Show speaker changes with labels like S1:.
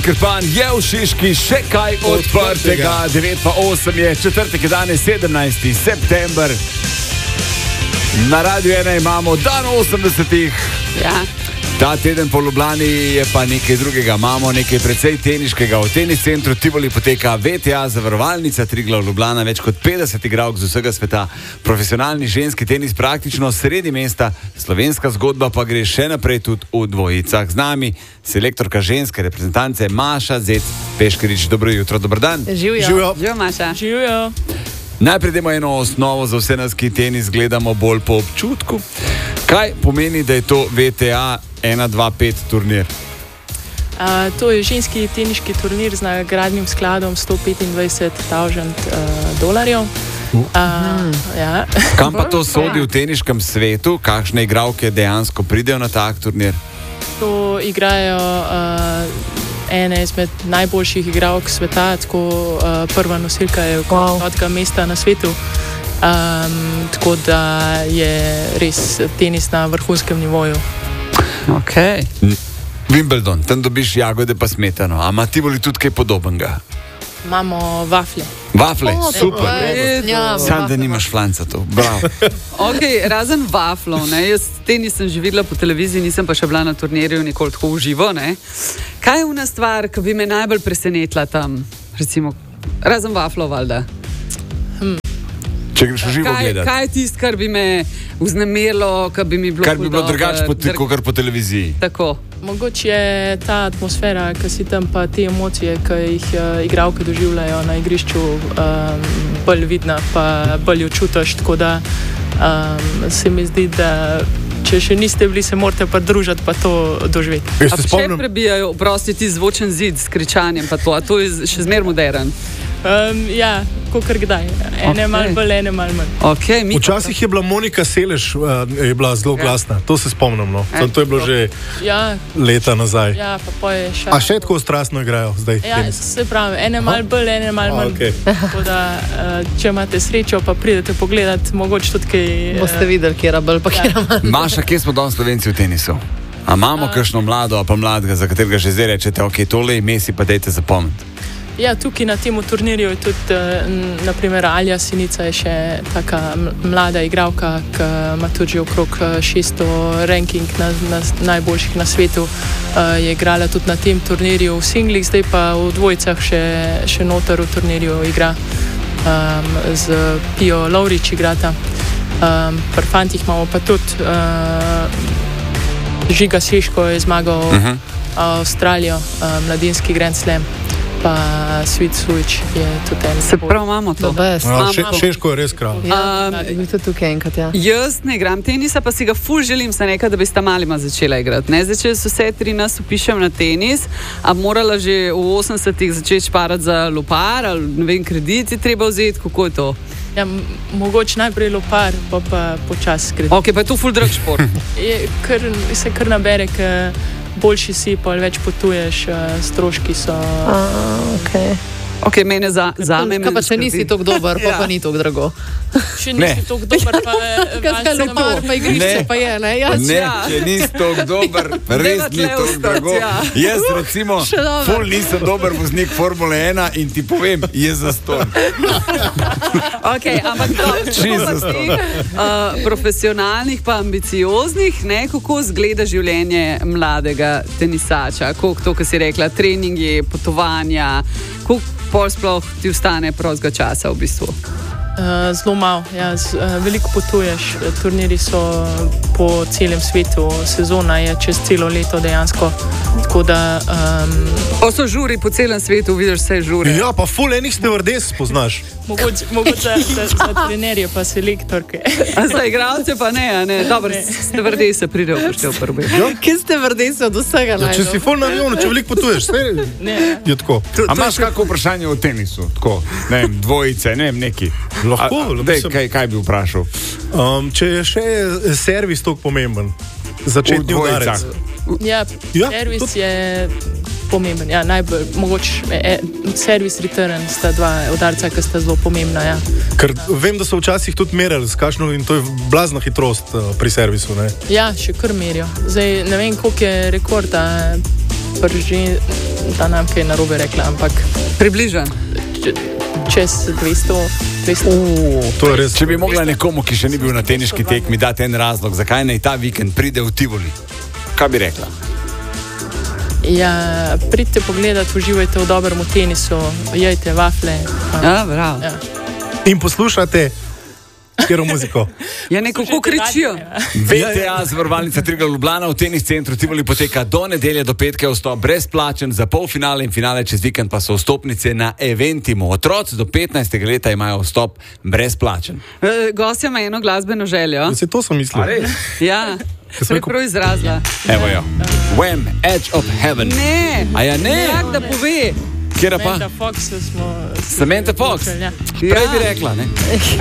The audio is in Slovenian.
S1: Krpan je v Šiški še kaj odprtega. 9 pa 8 je četrtek, danes 17. september. Na Radiu 1 imamo dan 80-ih.
S2: Ja.
S1: Ta teden po Ljubljani je pa nekaj drugega. Imamo nekaj precej teniškega. V tenis centru Tivoli poteka VTA zavarovalnica Triglav Ljubljana. Več kot 50 igralk z vsega sveta. Profesionalni ženski tenis praktično sredi mesta. Slovenska zgodba pa gre še naprej tudi v dvojicah. Z nami selektorka ženske reprezentance Maša Zec Peškarič. Dobro jutro, dober dan.
S2: Živijo, Maša. Živijo.
S1: Najprej dajmo eno osnovo za vse nas, ki tenis gledamo bolj po občutku. Kaj pomeni, da je to VTA 1-2-5 turnir?
S3: To je ženski teniški turnir z nagradnim skladom $125,000. Ja.
S1: Kam pa to sodi v teniškem svetu? Kakšne igralke dejansko pridejo na tak turnir?
S3: To igrajo ene izmed najboljših igralk sveta, tako prva nosilka je od mesta na svetu. Tako da je res tenis na vrhunskem nivoju.
S2: Okay.
S1: Wimbledon, tam dobiš jagode pa smetano. A ima Tivoli tudi kaj podobnega?
S3: Imamo vaflje.
S1: Vaflje, super.
S3: Ja,
S1: sam da nimaš flanca to, bravo.
S2: Okay, razen vaflov, ne? Jaz tenis sem že videla po televiziji, nisem pa še bila na turnirju nikoli tako uživo. Ne? Kaj je una stvar, ki bi me najbolj presenetila tam? Recimo, razen vaflov, valjda.
S1: Če greš v živo gledati.
S2: Kaj je tisto, kar bi me vznemirilo, kar bi mi bilo
S1: kar bi bilo drugače kot po televiziji?
S2: Tako.
S3: Mogoče je ta atmosfera, ki si tam, pa te emocije, ki jih igralke doživljajo na igrišču, bolj vidna, pa bolj jo čutiš. Tako da se mi zdi, da če še niste bili, se morate pa družiti, pa to doživeti.
S2: A še prebijajo, oprostiti, zvočen zid s kričanjem, pa to, a to je še zmer modern?
S3: Ja, kakor kdaj. Ene malo bolj, ene malo manj.
S2: Okay,
S4: včasih je bila Monika Seleš je bila zelo glasna. To se spomnim. No. To je bilo že leta nazaj.
S3: Ja, pa je še.
S4: A še tako strastno igrajo zdaj?
S3: Ja, se pravi, ene malo bolj, ene malo manj.
S4: Okay.
S3: Tako da, če imate srečo, pa pridete pogledat, mogoče tudi kaj.
S5: Boste videli, kje je bolj, pa kje je manj.
S1: Maša, kje smo danes Slovenci v tenisu? A imamo kakšno mlado, a pa mladega, za katerega že zdaj rečete, ok, tole ime si pa dejte zapomniti?
S3: Ja, tukaj na tem turnirju je tudi, naprimer, Alja Sinica je še taka mlada igralka, ki ima tudi že okrog 600 ranking na najboljših na svetu. Je igrala tudi na tem turnirju v singlih, zdaj pa v dvojicah še noter v turnirju igra. Z Pijo Lovrič igrata. Pri fantih imamo pa tudi Žiga Seško je zmagal Avstralijo, mladinski Grand Slam. Pa Svit Sujič je tudi en.
S2: Se prav imamo to.
S4: Šeško je res kralj.
S5: Je to tukaj enkrat, ja.
S2: Jaz ne igram tenisa, pa si ga ful želim, sem nekaj, da bi sta malima začela igrati. Ne? Zdaj, če so se 3 nas upišem na tenis, a morala že v 80-ih začeti šparati za lopar, ali ne vem, krediti treba vzeti, kako je to?
S3: Ja, mogoče najprej lopar, pa počas kredit.
S2: Ok, pa je to ful drag šport.
S3: Se kar nabere, ker boljši si, pa več potuješ, stroški so.
S2: Ok, mene zame.
S5: Kaj pa če nisi tako dober, pa ni tako drago?
S3: Če nisi tako dober, pa
S5: lopar, pa igrišče pa je, ne?
S1: Če nisi tako dober, res ni tako drago. Jaz recimo ful nisem dober voznik Formule 1 in ti povem, je zastonj.
S2: Ok, ampak profesionalnih pa ambicioznih, ne, kako zgleda življenje mladega tenisača? Koliko to, kar si rekla, treningi, potovanja, koliko pol sploh ti ostane prostega časa v bistvu?
S3: Zelo malo, ja, veliko potuješ, turniri so po celem svetu, sezona je čez celo leto dejansko, tako da...
S2: So žuri po celem svetu, vidiš vse žuri.
S4: Ja, pa ful enih stevardes poznaš.
S3: Mogoče za trenerje pa selektorke.
S2: A za igralce pa ne, dobro, stevardese pride upoštev prvi.
S5: Kje stevardese od vsega najdo?
S4: Če si ful na avionu, če veliko potuješ, je tako.
S1: A imaš kako vprašanje o tenisu? Tako, ne vem, dvojice, ne vem, neki.
S4: Lahko.
S1: Kaj bi vprašal?
S4: Če je še servis toliko pomemben, začetni udarec.
S3: Ja, servis je pomemben. Ja, najbolj mogoče servis return sta dva udarca, ki sta zelo pomembna. Ja.
S4: Ker vem, da so včasih tudi merili s kakšno in to je blazna hitrost pri servisu. Ne?
S3: Ja, še kar merijo. Zdaj ne vem, koliko je rekorda. Prži, da nam kaj narobe rekla, ampak
S2: Približan.
S3: čez 200.
S4: To je res.
S1: Če bi mogla nekomu, ki še ni bil na teniški tekmi, dati en razlog, zakaj naj ta vikend pride v Tivoli, kaj bi rekla?
S3: Ja, pridite pogledat, uživajte v dobrem tenisu, jejte vafle.
S2: Ja, bravo.
S3: Ja.
S4: In poslušate, katero muziko.
S2: Ja, nekako kričijo.
S1: VTA Zavarovalnica Triglav Ljubljana v tenis centru Tivoli poteka do nedelje do petka, vstop brezplačen, za polfinale in finale čez vikend pa so vstopnice na Eventimu. Otroci do 15. leta imajo vstop brezplačen.
S2: Gostja ima eno glasbeno željo.
S4: Se to sem mislil.
S2: Ja, prav izrazila.
S1: Evo jo. Wham! Edge of Heaven.
S2: Ne,
S1: A ja ne?
S2: Jak da pove.
S1: Kjera pa?
S3: Samantha Fox smo...
S1: Samantha Fox.
S3: Ja.
S1: Prej bi rekla, ne?